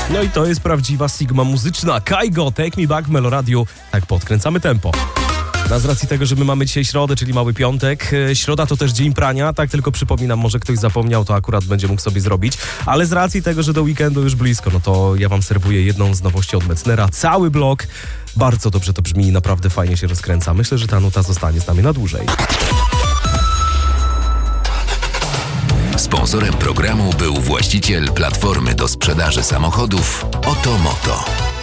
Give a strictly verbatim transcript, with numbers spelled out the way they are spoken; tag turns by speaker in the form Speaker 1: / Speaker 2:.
Speaker 1: No i to jest prawdziwa Sigma muzyczna. Kaigo, Take Me Back w Meloradiu. Tak podkręcamy tempo. No, z racji tego, że my mamy dzisiaj środę, czyli mały piątek. Środa to też dzień prania, tak tylko przypominam, może ktoś zapomniał, to akurat będzie mógł sobie zrobić. Ale z racji tego, że do weekendu już blisko, no to ja wam serwuję jedną z nowości od Metznera. Cały blok. Bardzo dobrze to brzmi i naprawdę fajnie się rozkręca. Myślę, że ta nuta zostanie z nami na dłużej.
Speaker 2: Sponsorem programu był właściciel platformy do sprzedaży samochodów Otomoto.